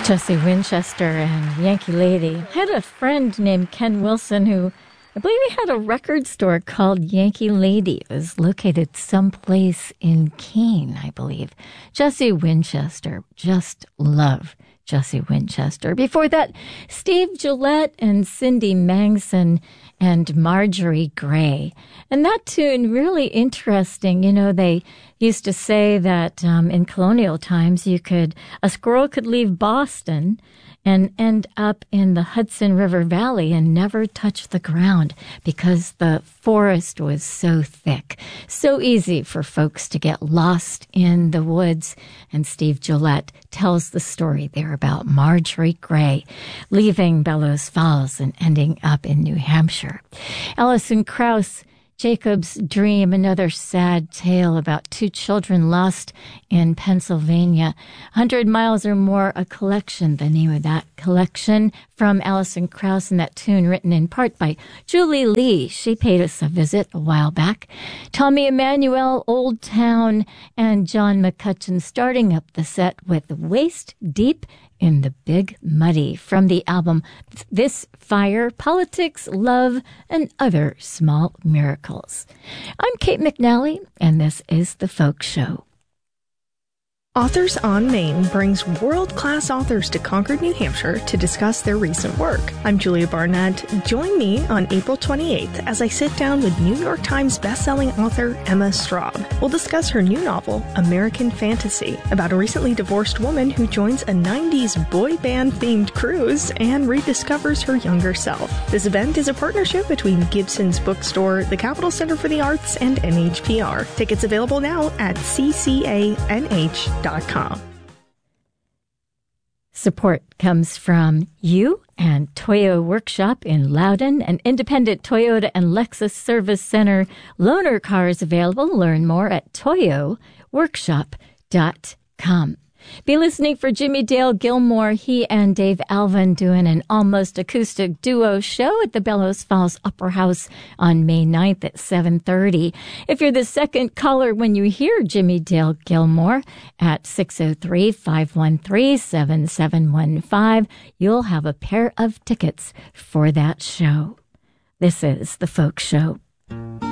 Jesse Winchester and Yankee Lady. I had a friend named Ken Wilson who, I believe he had a record store called Yankee Lady. It was located someplace in Keene, I believe. Jesse Winchester. Just love Jesse Winchester. Before that, Steve Gillette and Cindy Mangson and Marjorie Gray. And that tune, really interesting. You know, they used to say that in colonial times, a squirrel could leave Boston and end up in the Hudson River Valley and never touch the ground because the forest was so thick. So easy for folks to get lost in the woods. And Steve Gillette tells the story there about Marjorie Gray leaving Bellows Falls and ending up in New Hampshire. Alison Krauss, Jacob's Dream, another sad tale about two children lost in Pennsylvania. 100 Miles or More, a collection, the name of that collection from Alison Krauss, and that tune written in part by Julie Lee. She paid us a visit a while back. Tommy Emmanuel, Old Town, and John McCutcheon starting up the set with Waist Deep in the Big Muddy from the album This Fire, Politics, Love, and Other Small Miracles. I'm Kate McNally, and this is The Folk Show. Authors on Main brings world-class authors to Concord, New Hampshire to discuss their recent work. I'm Julia Barnett. Join me on April 28th as I sit down with New York Times bestselling author Emma Straub. We'll discuss her new novel, American Fantasy, about a recently divorced woman who joins a 90s boy band-themed cruise and rediscovers her younger self. This event is a partnership between Gibson's Bookstore, the Capitol Center for the Arts, and NHPR. Tickets available now at ccanh.com. Support comes from you and Toyo Workshop in Loudon, an independent Toyota and Lexus service center. Loaner cars available. Learn more at toyoworkshop.com. Be listening for Jimmy Dale Gilmore. He and Dave Alvin doing an almost acoustic duo show at the Bellows Falls Opera House on May 9th at 7:30. If you're the second caller when you hear Jimmy Dale Gilmore at 603-513-7715, you'll have a pair of tickets for that show. This is The Folk Show.